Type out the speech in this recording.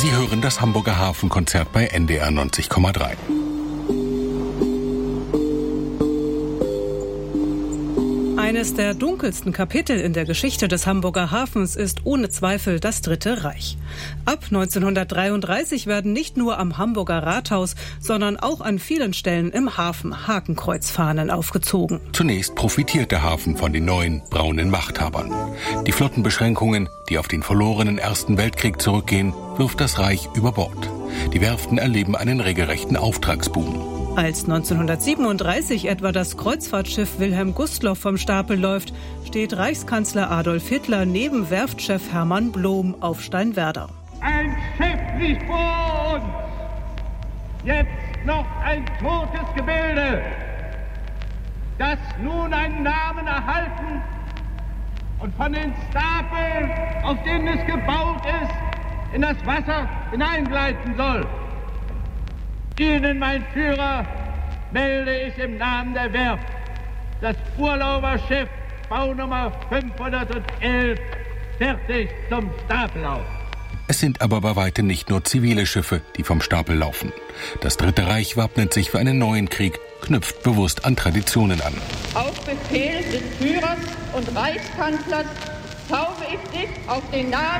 Sie hören das Hamburger Hafenkonzert bei NDR 90,3. Eines der dunkelsten Kapitel in der Geschichte des Hamburger Hafens ist ohne Zweifel das Dritte Reich. Ab 1933 werden nicht nur am Hamburger Rathaus, sondern auch an vielen Stellen im Hafen Hakenkreuzfahnen aufgezogen. Zunächst profitiert der Hafen von den neuen braunen Machthabern. Die Flottenbeschränkungen, die auf den verlorenen Ersten Weltkrieg zurückgehen, wirft das Reich über Bord. Die Werften erleben einen regelrechten Auftragsboom. Als 1937 etwa das Kreuzfahrtschiff Wilhelm Gustloff vom Stapel läuft, steht Reichskanzler Adolf Hitler neben Werftchef Hermann Blom auf Steinwerder. Ein Schiff liegt vor uns! Jetzt noch ein totes Gebilde, das nun einen Namen erhalten und von den Stapeln, auf denen es gebaut ist, in das Wasser hineingleiten soll. Ihnen, mein Führer, melde ich im Namen der Werft das Urlauberschiff Baunummer 511 fertig zum Stapellauf. Es sind aber bei weitem nicht nur zivile Schiffe, die vom Stapel laufen. Das Dritte Reich wappnet sich für einen neuen Krieg, knüpft bewusst an Traditionen an. Auf Befehl des Führers und Reichskanzlers taufe ich dich auf den Namen